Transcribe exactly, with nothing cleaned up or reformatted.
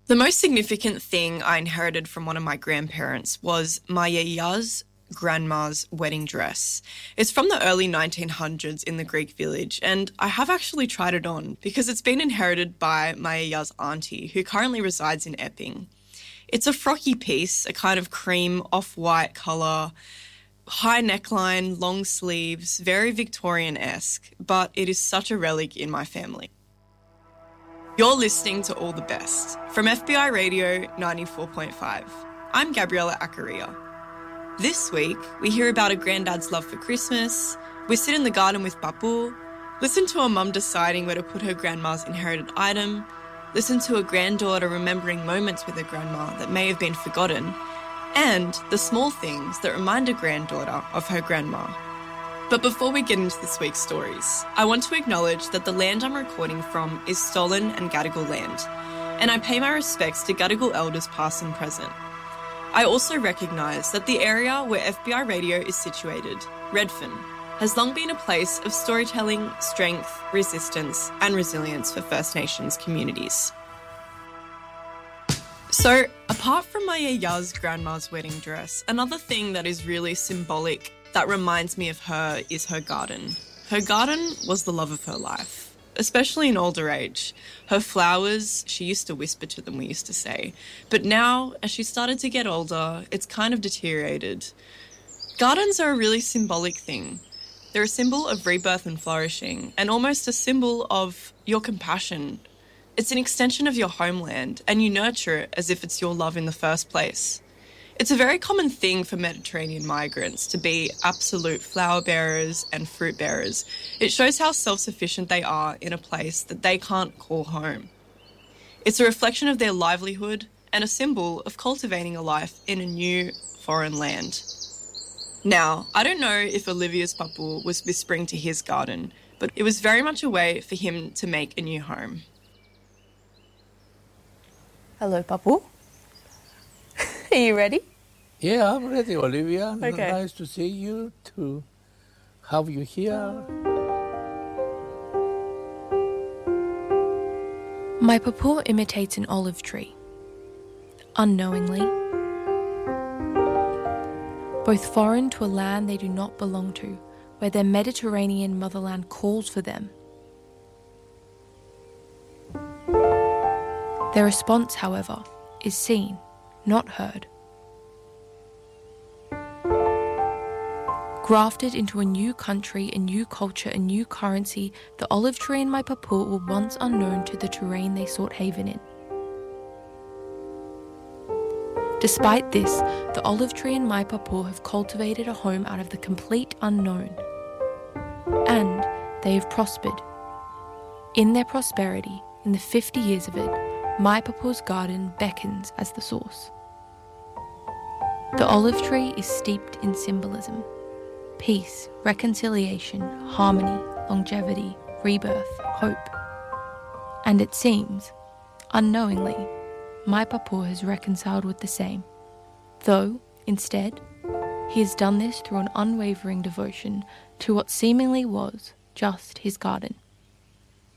The most significant thing I inherited from one of my grandparents was my yaya's grandma's wedding dress. It's from the early nineteen hundreds in the Greek village, and I have actually tried it on because it's been inherited by my yaya's auntie, who currently resides in Epping. It's a frocky piece, a kind of cream off-white colour, high neckline, long sleeves, very Victorian-esque, but it is such a relic in my family. You're listening to All the Best from F B I Radio ninety-four point five. I'm Gabriella Accaria. This week, we hear about a granddad's love for Christmas, we sit in the garden with Papu, listen to a mum deciding where to put her grandma's inherited item, listen to a granddaughter remembering moments with her grandma that may have been forgotten, and the small things that remind a granddaughter of her grandma. But before we get into this week's stories, I want to acknowledge that the land I'm recording from is Stolen and Gadigal land, and I pay my respects to Gadigal elders past and present. I also recognise that the area where F B I Radio is situated, Redfern, has long been a place of storytelling, strength, resistance and resilience for First Nations communities. So, apart from my yaya's grandma's wedding dress, another thing that is really symbolic that reminds me of her is her garden. Her garden was the love of her life, especially in older age. Her flowers, she used to whisper to them, we used to say. But now, as she started to get older, it's kind of deteriorated. Gardens are a really symbolic thing. They're a symbol of rebirth and flourishing, and almost a symbol of your compassion. It's an extension of your homeland, and you nurture it as if it's your love in the first place. It's a very common thing for Mediterranean migrants to be absolute flower bearers and fruit bearers. It shows how self-sufficient they are in a place that they can't call home. It's a reflection of their livelihood and a symbol of cultivating a life in a new foreign land. Now, I don't know if Olivia's Papu was whispering to his garden, but it was very much a way for him to make a new home. Hello, Papu. Are you ready? Yeah, I'm ready, Olivia. Okay. Nice to see you, to have you here. My Papu imitates an olive tree, unknowingly, both foreign to a land they do not belong to, where their Mediterranean motherland calls for them. Their response, however, is seen, not heard. Grafted into a new country, a new culture, a new currency, the olive tree and my Papu were once unknown to the terrain they sought haven in. Despite this, the olive tree and my Papu have cultivated a home out of the complete unknown. And they have prospered. In their prosperity, in the fifty years of it, my Papu's garden beckons as the source. The olive tree is steeped in symbolism. Peace, reconciliation, harmony, longevity, rebirth, hope. And it seems, unknowingly, my Papu has reconciled with the same, though, instead, he has done this through an unwavering devotion to what seemingly was just his garden.